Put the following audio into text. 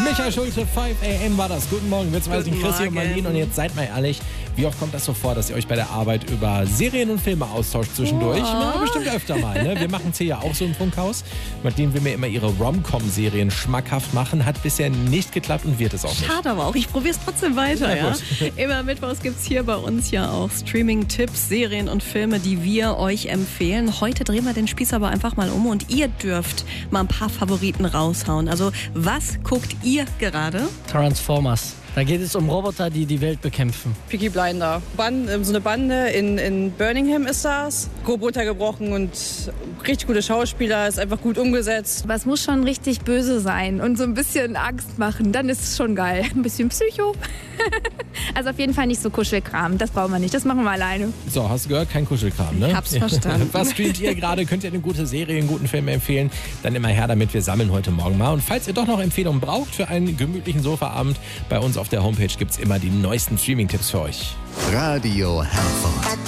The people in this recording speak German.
Michael Schulte, 5 AM war das. Guten Morgen, wir zwei sind Chrissy und Marlene. Und jetzt seid mal ehrlich, wie oft kommt das so vor, dass ihr euch bei der Arbeit über Serien und Filme austauscht zwischendurch? Ja, bestimmt öfter mal. Ne? Wir machen es hier ja auch so im Funkhaus. Mit denen wir mir immer ihre Rom-Com-Serien schmackhaft machen. Hat bisher nicht geklappt und wird es auch nicht. Schade aber auch, ich probiere es trotzdem weiter. Ja? Immer mittwochs gibt es hier bei uns ja auch Streaming-Tipps, Serien und Filme, die wir euch empfehlen. Heute drehen wir den Spieß aber einfach mal um und ihr dürft mal ein paar Favoriten raushauen. Also was guckt ihr gerade? Transformers. Da geht es um Roboter, die die Welt bekämpfen. Peaky Blinder. So eine Bande in Birmingham ist das. Grob runtergebrochen und richtig gute Schauspieler, ist einfach gut umgesetzt. Aber es muss schon richtig böse sein und so ein bisschen Angst machen, dann ist es schon geil. Ein bisschen Psycho. Also auf jeden Fall nicht so Kuschelkram, das brauchen wir nicht, das machen wir alleine. So, hast du gehört? Kein Kuschelkram, ne? Ich hab's verstanden. Was streamt ihr gerade? Könnt ihr eine gute Serie, einen guten Film empfehlen? Dann immer her damit, wir sammeln heute Morgen mal. Und falls ihr doch noch Empfehlungen braucht für einen gemütlichen Sofaabend, bei uns auf der Homepage gibt's immer die neuesten Streaming-Tipps für euch. Radio Herford.